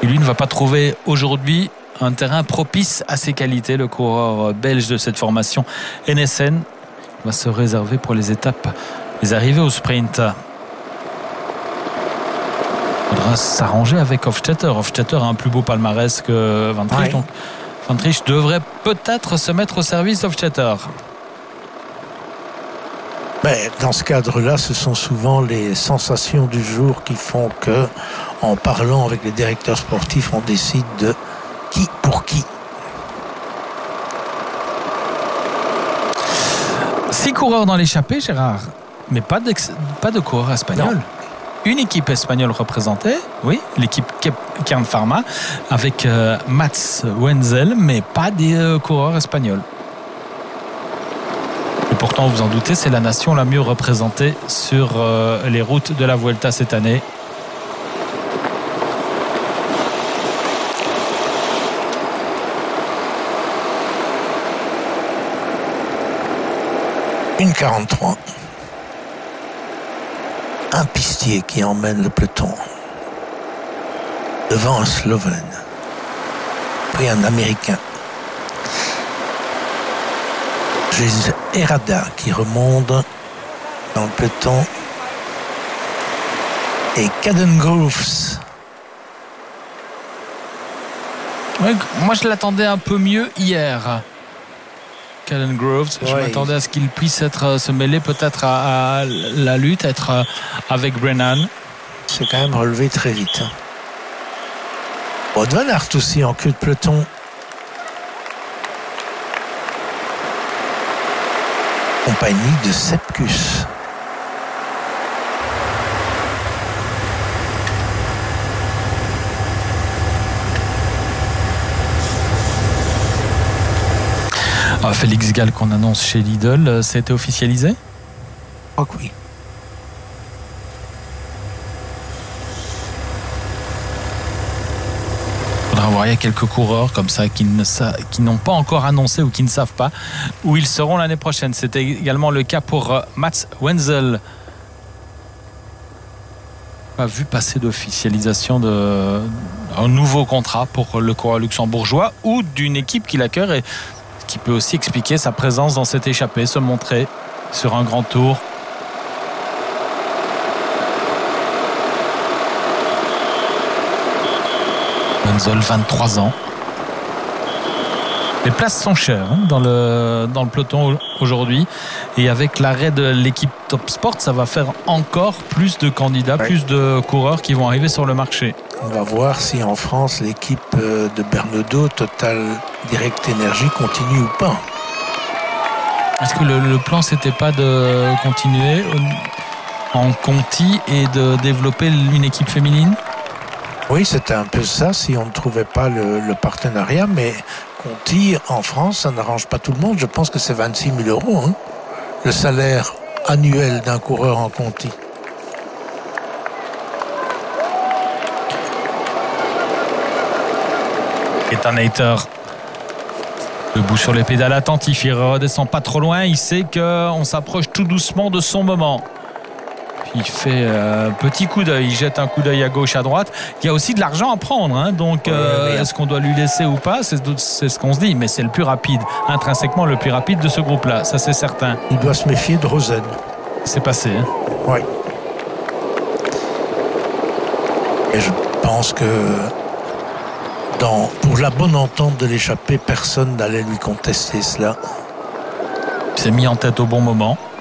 qui lui ne va pas trouver aujourd'hui un terrain propice à ses qualités. Le coureur belge de cette formation NSN va se réserver pour les étapes, les arrivées au sprint. Il faudra s'arranger avec Hofstetter. Hofstetter a un plus beau palmarès que Van Tricht, donc Van Tricht devrait peut-être se mettre au service d'Hofstetter. Mais dans ce cadre-là, ce sont souvent les sensations du jour qui font que, en parlant avec les directeurs sportifs, on décide de qui pour qui. 6 coureurs dans l'échappée, Gérard, mais pas de coureurs espagnols. Une équipe espagnole représentée, oui, l'équipe Kern Pharma, avec Mats Wenzel, mais pas des coureurs espagnols. Et pourtant, vous en doutez, c'est la nation la mieux représentée sur les routes de la Vuelta cette année. Une 43. Un pistier qui emmène le peloton. Devant un Slovène. Puis un Américain. J'ai Herrada qui remonte dans le peloton. Et Caden Groves. Ouais, moi, je l'attendais un peu mieux hier. Caden Groves, je m'attendais à ce qu'il puisse se mêler peut-être à la lutte, être avec Brennan. C'est quand même relevé très vite. Wout van Aert aussi en queue de peloton. Compagnie de Sepkus. Félix Gall qu'on annonce chez Lidl, ça a été officialisé ? Oh oui. Faudra voir, il y a quelques coureurs comme ça qui n'ont pas encore annoncé ou qui ne savent pas où ils seront l'année prochaine. C'était également le cas pour Mats Wenzel. Pas vu passer d'officialisation d'un nouveau contrat pour le coureur luxembourgeois ou d'une équipe qui l'accueille, qui peut aussi expliquer sa présence dans cette échappée, se montrer sur un grand tour. Wenzel, 23 ans. Les places sont chères dans le peloton aujourd'hui. Et avec l'arrêt de l'équipe Top Sport, ça va faire encore plus de candidats, plus de coureurs qui vont arriver sur le marché. On va voir si en France, l'équipe de Bernodeau, Total Direct Energy, continue ou pas. Est-ce que le plan, c'était pas de continuer en Conti et de développer une équipe féminine ? Oui, c'était un peu ça, si on ne trouvait pas le partenariat, mais Conti, en France, ça n'arrange pas tout le monde. Je pense que c'est 26 000 €, le salaire annuel d'un coureur en Conti. Ethan Hayter, debout sur les pédales, attentif, il redescend pas trop loin, il sait qu'on s'approche tout doucement de son moment. Il fait un petit coup d'œil, il jette un coup d'œil à gauche, à droite. Il y a aussi de l'argent à prendre, donc est-ce qu'on doit lui laisser ou pas, c'est ce qu'on se dit, mais c'est le plus rapide, intrinsèquement le plus rapide de ce groupe-là, ça c'est certain. Il doit se méfier de Rosen. C'est passé. Oui. Et je pense que pour la bonne entente de l'échappée, personne n'allait lui contester cela. Il s'est mis en tête au bon moment.